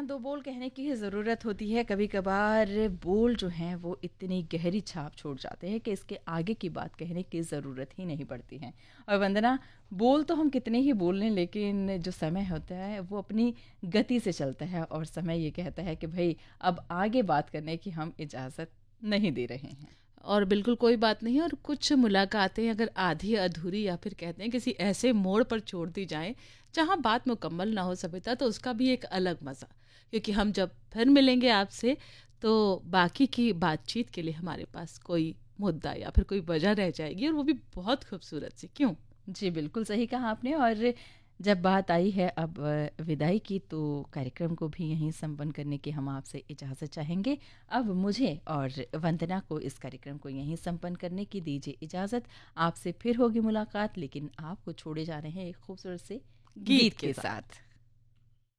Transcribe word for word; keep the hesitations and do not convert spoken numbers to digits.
दो बोल कहने की ही ज़रूरत होती है। कभी कभार बोल जो हैं वो इतनी गहरी छाप छोड़ जाते हैं कि इसके आगे की बात कहने की ज़रूरत ही नहीं पड़ती है। और वंदना, बोल तो हम कितने ही बोल लें, लेकिन जो समय होता है वो अपनी गति से चलता है और समय ये कहता है कि भाई अब आगे बात करने की हम इजाज़त नहीं दे रहे हैं। और बिल्कुल कोई बात नहीं। और कुछ मुलाकातें अगर आधी अधूरी या फिर कहते हैं किसी ऐसे मोड़ पर छोड़ दी जाएं जहां बात मुकम्मल ना हो सविता, तो उसका भी एक अलग मज़ा। क्योंकि हम जब फिर मिलेंगे आपसे तो बाकी की बातचीत के लिए हमारे पास कोई मुद्दा या फिर कोई वजह रह जाएगी, और वो भी बहुत खूबसूरत सी। क्यों? जी, बिल्कुल सही कहा आपने। और जब बात आई है अब अ, विदाई की, तो कार्यक्रम को भी यहीं संपन्न करने की हम आपसे इजाज़त चाहेंगे। अब मुझे और वंदना को इस कार्यक्रम को यहीं संपन्न करने की दीजिए इजाज़त। आपसे फिर होगी मुलाकात, लेकिन आपको छोड़े जा रहे हैं एक खूबसूरत से गीत गीत के के साथ। साथ।